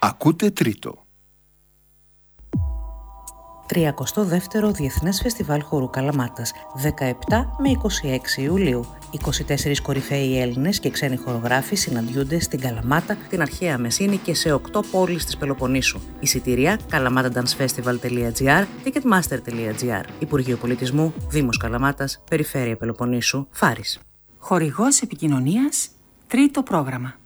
Ακούτε τρίτο. 32ο Διεθνές Φεστιβάλ Χορού Καλαμάτας, 17 με 26 Ιουλίου. 24 κορυφαίοι Έλληνες και ξένοι χορογράφοι συναντιούνται στην Καλαμάτα, την αρχαία Μεσίνη και σε 8 πόλεις της Πελοποννήσου. Εισιτήρια kalamatadancefestival.gr, ticketmaster.gr. Υπουργείο Πολιτισμού, Δήμος Καλαμάτας, Περιφέρεια Πελοποννήσου, Φάρης. Χορηγός επικοινωνίας, τρίτο πρόγραμμα.